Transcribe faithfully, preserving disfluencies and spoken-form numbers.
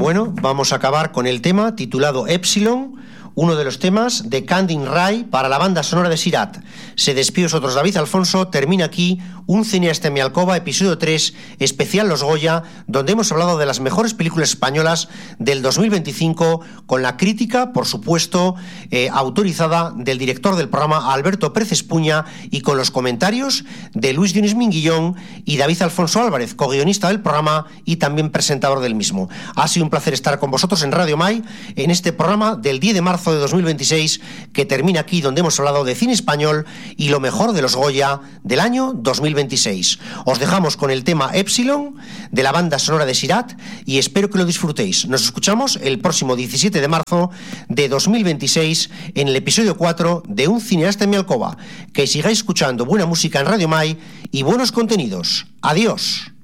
Bueno, vamos a acabar con el tema titulado Epsilon, uno de los temas de Candin Ray para la banda sonora de Sirat. Se despide vosotros David Alfonso, termina aquí Un cineasta en mi alcoba, episodio tres, especial Los Goya, donde hemos hablado de las mejores películas españolas del dos mil veinticinco, con la crítica, por supuesto, eh, autorizada del director del programa, Alberto Pérez Espuña, y con los comentarios de Luis Dionis Minguillón y David Alfonso Álvarez, co-guionista del programa y también presentador del mismo. Ha sido un placer estar con vosotros en Radio Mai, en este programa del diez de marzo de dos mil veintiséis, que termina aquí, donde hemos hablado de cine español y lo mejor de los Goya del año dos mil veintiséis. Os dejamos con el tema Epsilon de la banda sonora de Sirat y espero que lo disfrutéis. Nos escuchamos el próximo diecisiete de marzo de dos mil veintiséis en el episodio cuatro de Un cineasta en mi alcoba. Que sigáis escuchando buena música en Radio Mai y buenos contenidos. Adiós.